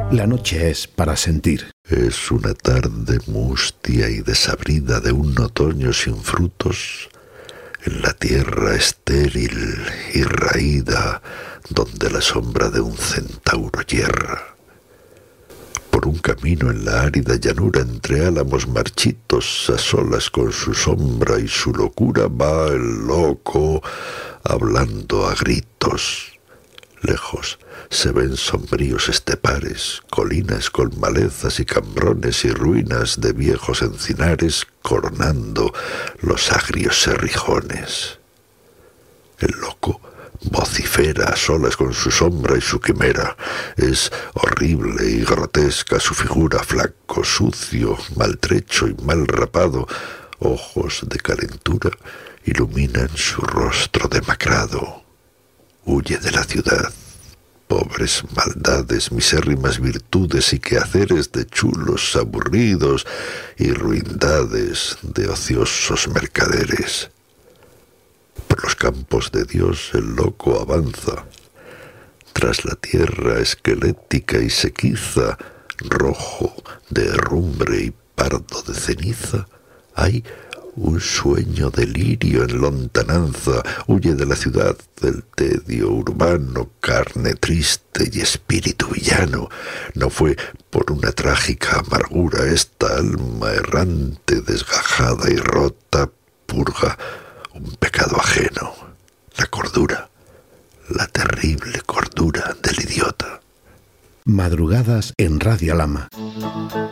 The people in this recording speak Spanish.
La noche es para sentir. Es una tarde mustia y desabrida de un otoño sin frutos, en la tierra estéril y raída, donde la sombra de un centauro yerra. Por un camino en la árida llanura entre álamos marchitos, a solas con su sombra y su locura, va el loco hablando a gritos. Lejos se ven sombríos estepares, colinas con malezas y cambrones y ruinas de viejos encinares coronando los agrios serrijones. El loco vocifera a solas con su sombra y su quimera. Es horrible y grotesca su figura, flaco, sucio, maltrecho y mal rapado. Ojos de calentura iluminan su rostro demacrado. Huye de la ciudad, pobres maldades, misérrimas virtudes y quehaceres de chulos aburridos y ruindades de ociosos mercaderes. Por los campos de Dios el loco avanza, tras la tierra esquelética y sequiza, rojo de herrumbre y pardo de ceniza, hay un sueño delirio en lontananza. Huye de la ciudad del tedio urbano, carne triste y espíritu villano. No fue por una trágica amargura esta alma errante, desgajada y rota, purga un pecado ajeno, la cordura, la terrible cordura del idiota. Madrugadas en Radio Alhama.